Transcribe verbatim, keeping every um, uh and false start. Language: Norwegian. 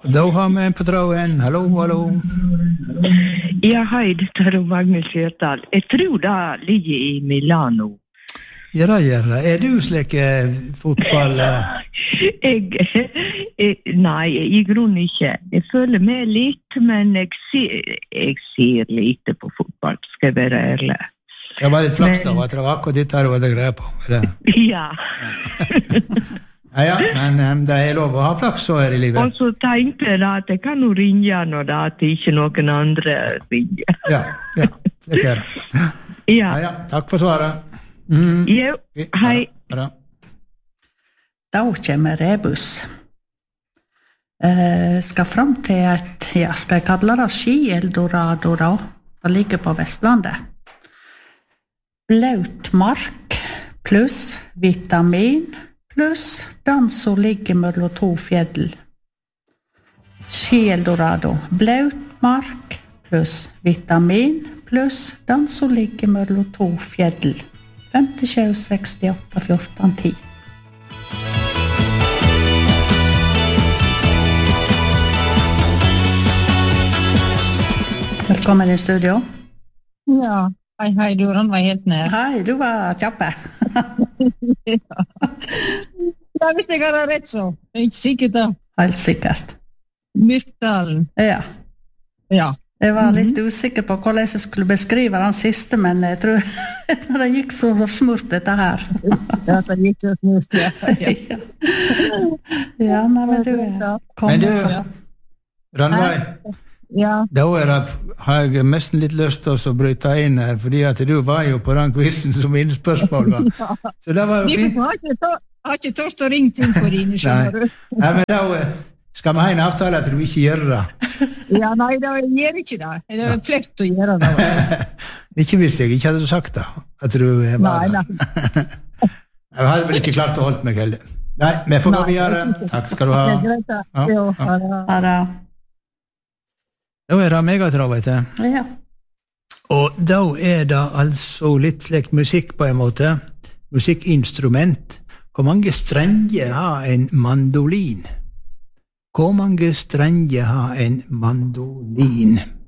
Da har vi en på tråden. Hallo, hallo. Ja, hei, dette er Magnus Fjertal. Jeg tror det ligger i Milano. Ja, det gjør det. Er du slik eh, fotball? Eh? Jeg, jeg, nei, i grunnen ikke. Jeg føler med litt, men jeg ser, jeg ser lite på fotball, skal jeg være ærlig. Det var litt flaks da, at det var akkurat ditt her og det greier på. Det. Ja. Ja, ja, men um, det er lov å ha flaks så her i livet. Og så tenkte jeg da at jeg kan jo ringe når det at ikke noen andre ringer. Ja, ja, det er det. Ja. Ja, ja, takk for svaret. Mm. Jo, hei. Ja, da kommer Rebus. Eh, skal fram til et, ja, skal jeg kalle det Ski-Eldorado da? Det ligger på Vestlandet. Blaut mark pluss vitamin pluss den som ligger mellom to fjell. Ski-Eldorado. Blaut mark pluss vitamin pluss den som ligger mellom to fjell. femtisju sekstiåtte fjorten ti. Velkommen i studio. Ja, hei, hei, du var helt nær. Hei, du var kjappe. Ja. Ja, hvis jeg har rett så. Det er ikke sikkert da. Helt sikkert. Myrkdalen. Ja. Ja. Jeg var litt usikker på hvordan jeg skulle beskrive den siste, men jeg tror det gikk så smurt dette her. Ja, det gikk så smurt, ja. Ja, ja nei, men du er Men du, Rannveig, ja. da er det, har jeg nesten litt lyst til å bryte inn her, fordi at du var jo på den quizen som innspørsmål var. Så det var jo fint. Jeg har ikke tørst å ringe til på dine, skjønner du. Nei, men da skal vi ha en avtale at du ikke gjør det. Ja, nei, da gjør ikke det. Det er plikt å gjøre det. Ikke hvis jeg ikke hadde sagt det, at du var nei, det. Nei, jeg hadde vel ikke klart å holde meg heller. Nei, vi får gå videre. Takk skal du ha. Ja, ja. Ha det. Da er det megatrav, vet jeg. Ja. Og da er det altså litt slik musikk på en måte. Musikkinstrument. Hvor mange strenger har en mandolin? Hvor mange strenger har en mandolin?